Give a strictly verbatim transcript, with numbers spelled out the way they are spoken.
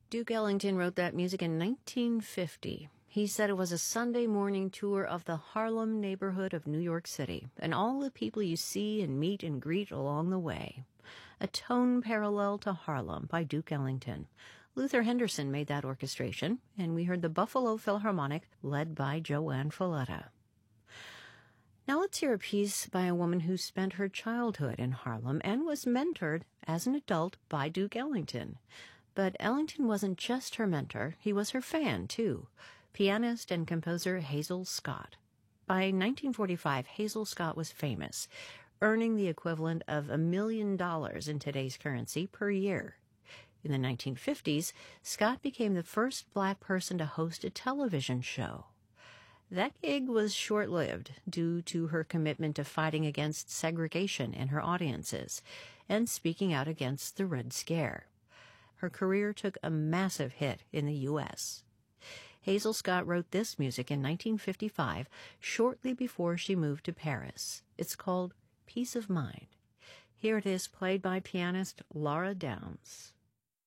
Duke Ellington wrote that music in nineteen fifty. He said it was a Sunday morning tour of the Harlem neighborhood of New York City and all the people you see and meet and greet along the way. A tone parallel to Harlem by Duke Ellington. Luther Henderson made that orchestration, and we heard the Buffalo Philharmonic led by Joanne Falletta. Now let's hear a piece by a woman who spent her childhood in Harlem and was mentored as an adult by Duke Ellington. But Ellington wasn't just her mentor, he was her fan, too. Pianist and composer Hazel Scott. By nineteen forty-five, Hazel Scott was famous, earning the equivalent of a million dollars in today's currency per year. In the nineteen fifties, Scott became the first black person to host a television show. That gig was short-lived due to her commitment to fighting against segregation in her audiences and speaking out against the Red Scare. Her career took a massive hit in the U S Hazel Scott wrote this music in nineteen fifty-five, shortly before she moved to Paris. It's called Peace of Mind. Here it is, played by pianist Laura Downs.